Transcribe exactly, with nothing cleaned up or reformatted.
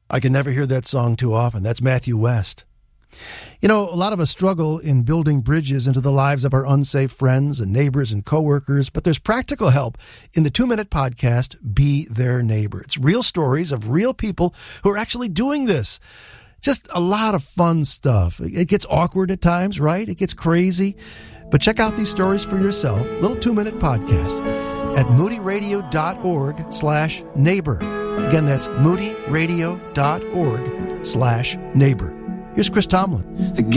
I can never hear that song too often. That's Matthew West. You know, a lot of us struggle in building bridges into the lives of our unsafe friends and neighbors and coworkers, but there's practical help in the two-minute podcast, Be Their Neighbor. It's real stories of real people who are actually doing this. Just a lot of fun stuff. It gets awkward at times, right? It gets crazy. But check out these stories for yourself. Little two-minute podcast at moodyradio.org slash neighbor. Again, that's moodyradio.org slash neighbor. Here's Chris Tomlin.